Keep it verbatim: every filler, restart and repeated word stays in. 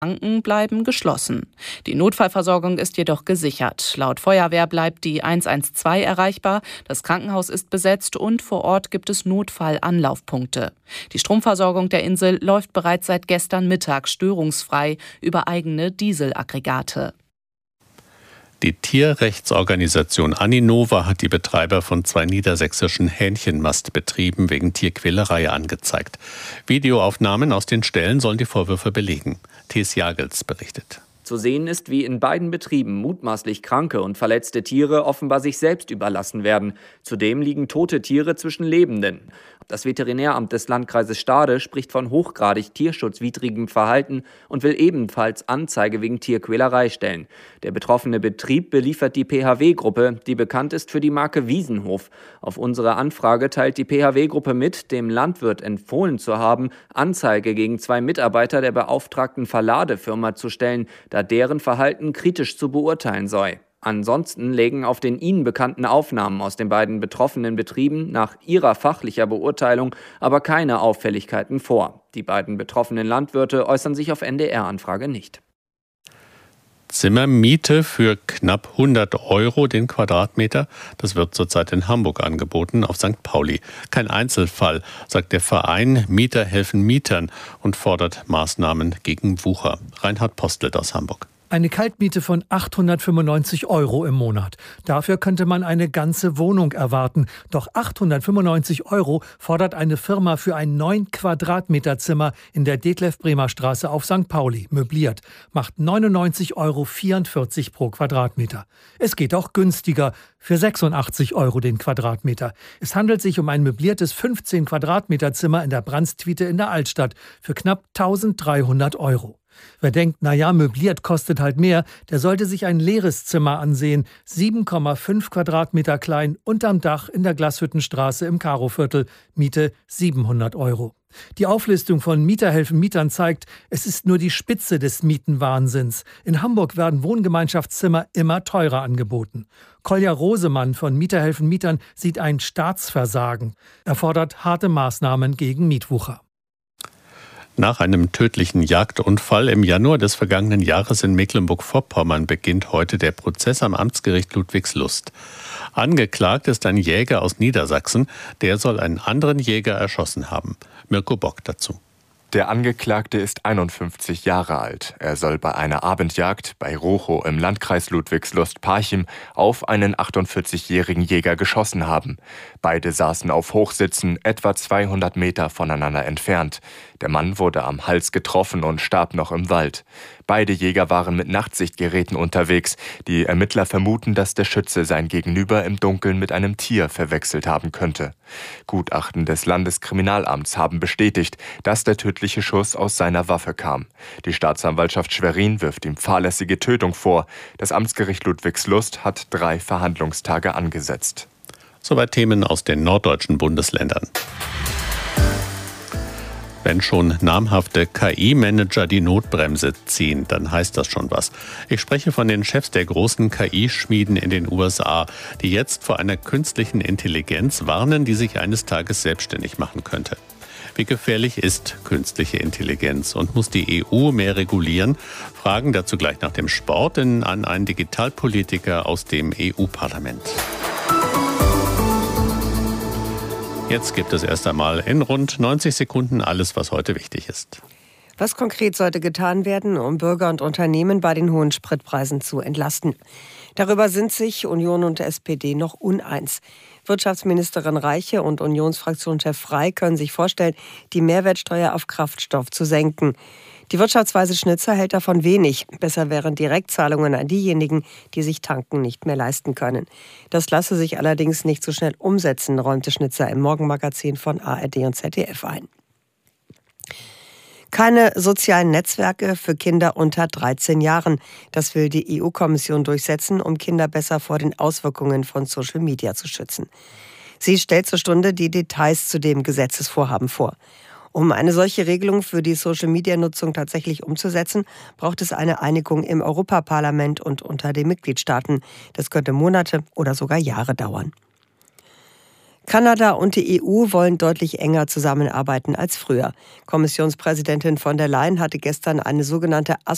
Kranken bleiben geschlossen. Die Notfallversorgung ist jedoch gesichert. Laut Feuerwehr bleibt die eins eins zwei erreichbar, das Krankenhaus ist besetzt und vor Ort gibt es Notfallanlaufpunkte. Die Stromversorgung der Insel läuft bereits seit gestern Mittag störungsfrei über eigene Dieselaggregate. Die Tierrechtsorganisation Aninova hat die Betreiber von zwei niedersächsischen Hähnchenmastbetrieben wegen Tierquälerei angezeigt. Videoaufnahmen aus den Ställen sollen die Vorwürfe belegen. Thies Jagels berichtet. Zu sehen ist, wie in beiden Betrieben mutmaßlich kranke und verletzte Tiere offenbar sich selbst überlassen werden. Zudem liegen tote Tiere zwischen Lebenden. Das Veterinäramt des Landkreises Stade spricht von hochgradig tierschutzwidrigem Verhalten und will ebenfalls Anzeige wegen Tierquälerei stellen. Der betroffene Betrieb beliefert die P H W-Gruppe, die bekannt ist für die Marke Wiesenhof. Auf unsere Anfrage teilt die P H W-Gruppe mit, dem Landwirt empfohlen zu haben, Anzeige gegen zwei Mitarbeiter der beauftragten Verladefirma zu stellen, da deren Verhalten kritisch zu beurteilen sei. Ansonsten legen auf den ihnen bekannten Aufnahmen aus den beiden betroffenen Betrieben nach ihrer fachlicher Beurteilung aber keine Auffälligkeiten vor. Die beiden betroffenen Landwirte äußern sich auf N D R-Anfrage nicht. Zimmermiete für knapp hundert Euro den Quadratmeter. Das wird zurzeit in Hamburg angeboten, auf Sankt Pauli. Kein Einzelfall, sagt der Verein Mieter helfen Mietern und fordert Maßnahmen gegen Wucher. Reinhard Postelt aus Hamburg. Eine Kaltmiete von achthundertfünfundneunzig Euro im Monat. Dafür könnte man eine ganze Wohnung erwarten. Doch achthundertfünfundneunzig Euro fordert eine Firma für ein neun Quadratmeter Zimmer in der Detlef-Bremer-Straße auf Sankt Pauli, möbliert. Macht neunundneunzig Euro vierundvierzig pro Quadratmeter. Es geht auch günstiger, für sechsundachtzig Euro den Quadratmeter. Es handelt sich um ein möbliertes fünfzehn Quadratmeter Zimmer in der Brandstwiete in der Altstadt für knapp eintausenddreihundert Euro. Wer denkt, naja, möbliert kostet halt mehr, der sollte sich ein leeres Zimmer ansehen. sieben Komma fünf Quadratmeter klein, unterm Dach in der Glashüttenstraße im Karoviertel. Miete siebenhundert Euro. Die Auflistung von Mieter helfen Mietern zeigt, es ist nur die Spitze des Mietenwahnsinns. In Hamburg werden Wohngemeinschaftszimmer immer teurer angeboten. Kolja Rosemann von Mieter helfen Mietern sieht ein Staatsversagen. Er fordert harte Maßnahmen gegen Mietwucher. Nach einem tödlichen Jagdunfall im Januar des vergangenen Jahres in Mecklenburg-Vorpommern beginnt heute der Prozess am Amtsgericht Ludwigslust. Angeklagt ist ein Jäger aus Niedersachsen, der soll einen anderen Jäger erschossen haben. Mirko Bock dazu. Der Angeklagte ist einundfünfzig Jahre alt. Er soll bei einer Abendjagd bei Rochow im Landkreis Ludwigslust-Parchim auf einen achtundvierzigjährigen Jäger geschossen haben. Beide saßen auf Hochsitzen, etwa zweihundert Meter voneinander entfernt. Der Mann wurde am Hals getroffen und starb noch im Wald. Beide Jäger waren mit Nachtsichtgeräten unterwegs. Die Ermittler vermuten, dass der Schütze sein Gegenüber im Dunkeln mit einem Tier verwechselt haben könnte. Gutachten des Landeskriminalamts haben bestätigt, dass der tödliche Schuss aus seiner Waffe kam. Die Staatsanwaltschaft Schwerin wirft ihm fahrlässige Tötung vor. Das Amtsgericht Ludwigslust hat drei Verhandlungstage angesetzt. Soweit Themen aus den norddeutschen Bundesländern. Wenn schon namhafte K I-Manager die Notbremse ziehen, dann heißt das schon was. Ich spreche von den Chefs der großen K I-Schmieden in den U S A, die jetzt vor einer künstlichen Intelligenz warnen, die sich eines Tages selbstständig machen könnte. Wie gefährlich ist künstliche Intelligenz und muss die E U mehr regulieren? Fragen dazu gleich nach dem Sport an einen Digitalpolitiker aus dem E U-Parlament. Jetzt gibt es erst einmal in rund neunzig Sekunden alles, was heute wichtig ist. Was konkret sollte getan werden, um Bürger und Unternehmen bei den hohen Spritpreisen zu entlasten? Darüber sind sich Union und S P D noch uneins. Wirtschaftsministerin Reiche und Unionsfraktionschef Frey können sich vorstellen, die Mehrwertsteuer auf Kraftstoff zu senken. Die Wirtschaftsweise Schnitzer hält davon wenig. Besser wären Direktzahlungen an diejenigen, die sich Tanken nicht mehr leisten können. Das lasse sich allerdings nicht so schnell umsetzen, räumte Schnitzer im Morgenmagazin von A R D und Z D F ein. Keine sozialen Netzwerke für Kinder unter dreizehn Jahren. Das will die E U-Kommission durchsetzen, um Kinder besser vor den Auswirkungen von Social Media zu schützen. Sie stellt zur Stunde die Details zu dem Gesetzesvorhaben vor. Um eine solche Regelung für die Social-Media-Nutzung tatsächlich umzusetzen, braucht es eine Einigung im Europaparlament und unter den Mitgliedstaaten. Das könnte Monate oder sogar Jahre dauern. Kanada und die E U wollen deutlich enger zusammenarbeiten als früher. Kommissionspräsidentin von der Leyen hatte gestern eine sogenannte